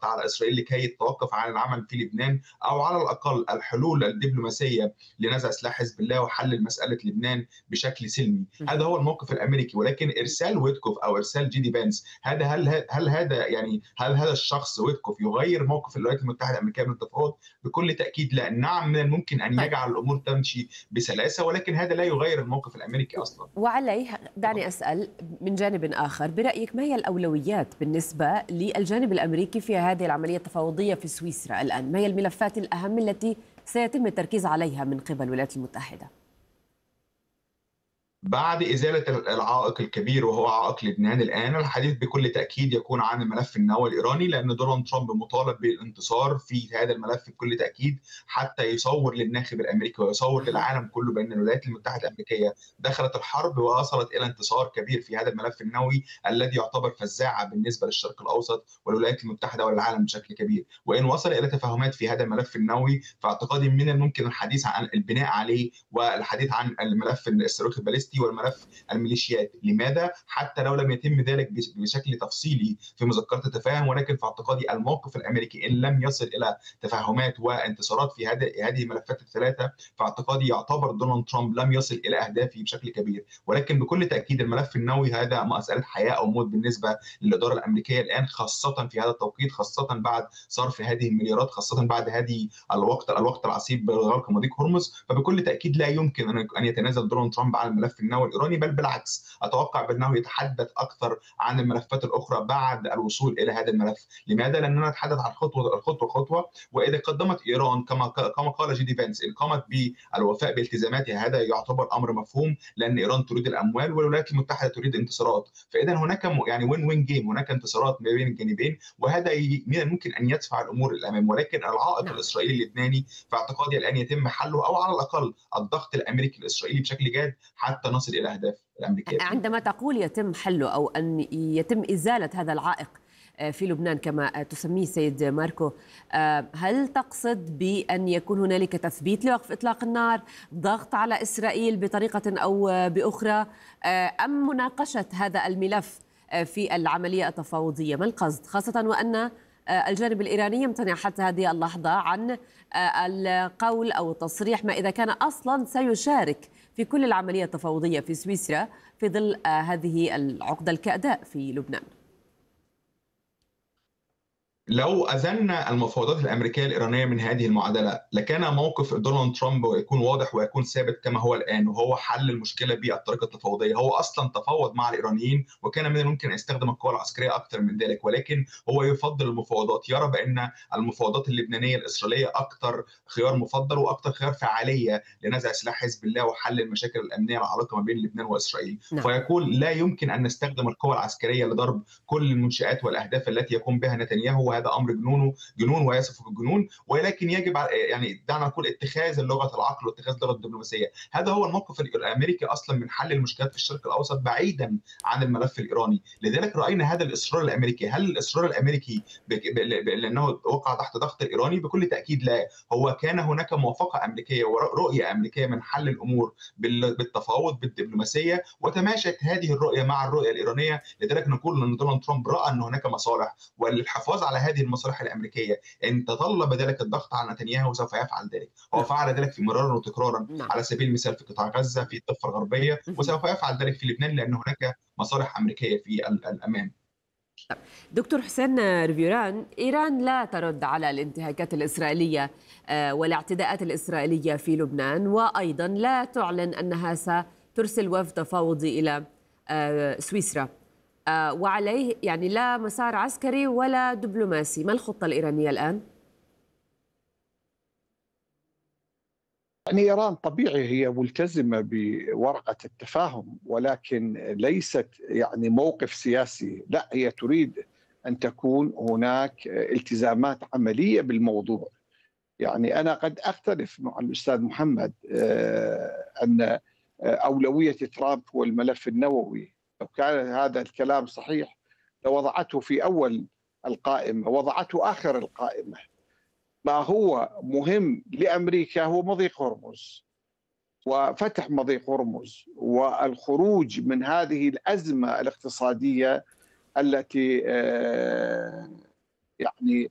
الضغط على إسرائيل لكي تتوقف عن العمل في لبنان، أو على الأقل الحلول الدبلوماسية لنزع سلاح حزب الله وحل مسألة لبنان بشكل سلمي. هذا هو الموقف الأمريكي، ولكن إرسال ويتكوف أو إرسال جيدي بانس، هل هذا الشخص ويتكوف يغير موقف الولايات المتحدة الأمريكية من التفاوض؟ بكل تأكيد لا. نعم، من الممكن أن طيب، يجعل الأمور تمشي بسلاسة، ولكن هذا لا يغير الموقف الأمريكي أصلا. وعليه دعني أسأل من جانب آخر، برأيك ما هي الأولويات بالنسبة للجانب الأمريكي في هذه العملية التفاوضية في سويسرا الآن؟ ما هي الملفات الأهم التي سيتم التركيز عليها من قبل الولايات المتحدة؟ بعد إزالة العائق الكبير وهو عائق لبنان، الآن الحديث بكل تأكيد يكون عن الملف النووي الإيراني، لأن دونالد ترامب مطالب بالانتصار في هذا الملف بكل تأكيد، حتى يصور للناخب الأمريكي ويصور للعالم كله بأن الولايات المتحدة الأمريكية دخلت الحرب ووصلت إلى انتصار كبير في هذا الملف النووي الذي يعتبر فزاعة بالنسبة للشرق الأوسط والولايات المتحدة والعالم بشكل كبير. وإن وصل إلى تفاهمات في هذا الملف النووي، فاعتقادي من الممكن الحديث عن البناء عليه والحديث عن الملف الصاروخي البالستي والملف الميليشيات. لماذا؟ حتى لو لم يتم ذلك بشكل تفصيلي في مذكرة التفاهم، ولكن في اعتقادي الموقف الأمريكي إن لم يصل إلى تفاهمات وانتصارات في هذه الملفات الثلاثة، فاعتقادي يعتبر دونالد ترامب لم يصل إلى أهدافه بشكل كبير. ولكن بكل تأكيد الملف النووي هذا مسألة حياة أو موت بالنسبة للإدارة الأمريكية الآن، خاصة في هذا التوقيت، خاصة بعد صرف هذه المليارات، خاصة بعد هذه الوقت العصيب بغلق مضيق هرمز. فبكل تأكيد لا يمكن أن يتنازل دونالد ترامب عن الملف النووي الإيراني، بل بالعكس أتوقع بأنه يتحدث أكثر عن الملفات الأخرى بعد الوصول إلى هذا الملف. لماذا؟ لأننا نتحدث عن خطوة، وإذا قدمت إيران كما قال جيدي فانس، إن قامت بالوفاء بالتزاماتها هذا يعتبر أمر مفهوم، لأن إيران تريد الأموال والولايات المتحدة تريد انتصارات. فإذا هناك يعني وين وين جيم، هناك انتصارات ما بين الجانبين، وهذا من الممكن أن يدفع الأمور للأمام. ولكن العائق نعم. الإسرائيلي اللبناني في اعتقادي الآن يتم حله، أو على الأقل الضغط الأمريكي الإسرائيلي بشكل جاد حتى نصل إلى أهداف الأمريكية في لبنان. عندما تقول يتم حله أو أن يتم إزالة هذا العائق في لبنان كما تسميه سيد ماركو، هل تقصد بأن يكون هنالك تثبيت لوقف إطلاق النار، ضغط على إسرائيل بطريقة أو بأخرى، أم مناقشة هذا الملف في العملية التفاوضية؟ ما القصد، خاصة وأن الجانب الإيراني يمتنع حتى هذه اللحظة عن القول أو التصريح ما إذا كان أصلا سيشارك في كل العملية التفاوضية في سويسرا في ظل هذه العقدة الكأداء في لبنان؟ لو أزلنا المفاوضات الأمريكية الإيرانية من هذه المعادلة، لكان موقف دونالد ترامب يكون واضح ويكون ثابت كما هو الآن، وهو حل المشكلة بالطريقة التفاوضية. هو أصلا تفاوض مع الإيرانيين، وكان من الممكن أن يستخدم القوى العسكرية أكثر من ذلك، ولكن هو يفضل المفاوضات، يرى بأن المفاوضات اللبنانية الإسرائيلية أكثر خيار مفضل وأكثر خيار فعالية لنزع سلاح حزب الله وحل المشاكل الأمنية العالقة ما بين لبنان وإسرائيل. نعم. فيقول لا يمكن أن نستخدم القوى العسكرية لضرب كل المنشآت والأهداف التي يقوم بها نتنياهو، وهذا امر جنون ويصف بالجنون. ولكن يجب يعني دعنا نقول اتخاذ لغه العقل واتخاذ لغه الدبلوماسيه. هذا هو الموقف الامريكي اصلا من حل المشكلات في الشرق الاوسط بعيدا عن الملف الايراني. لذلك راينا هذا الاصرار الامريكي. هل الاصرار الامريكي لانه وقع تحت ضغط الايراني؟ بكل تاكيد لا. هو كان هناك موافقه امريكيه ورؤيه امريكيه من حل الامور بالتفاوض بالدبلوماسيه، وتماشت هذه الرؤيه مع الرؤيه الايرانيه. لذلك نقول ان دونالد ترامب راى ان هناك مصالح، والحفاظ على هذه المصالح الامريكيه ان تطلب ذلك الضغط على نتنياهو سوف يفعل ذلك. هو نعم. فعل ذلك في مرارا وتكرارا، نعم. على سبيل المثال في قطاع غزه، في الضفه الغربيه، وسوف يفعل ذلك في لبنان، لان هناك مصالح امريكيه في الامام. دكتور حسين ريفيران، إيران لا ترد على الانتهاكات الإسرائيلية والاعتداءات الإسرائيلية في لبنان، وأيضا لا تعلن أنها سترسل وفد تفاوضي إلى سويسرا، وعليه يعني لا مسار عسكري ولا دبلوماسي. ما الخطة الإيرانية الآن؟ يعني إيران طبيعي هي ملتزمة بورقة التفاهم، ولكن ليست يعني موقف سياسي، لا، هي تريد أن تكون هناك التزامات عملية بالموضوع. يعني أنا قد أختلف مع الأستاذ محمد أن أولوية ترامب هو الملف النووي. لو كان هذا الكلام صحيح لوضعته في أول القائمة، وضعته آخر القائمة. ما هو مهم لأمريكا هو مضيق هرمز، وفتح مضيق هرمز، والخروج من هذه الأزمة الاقتصادية التي يعني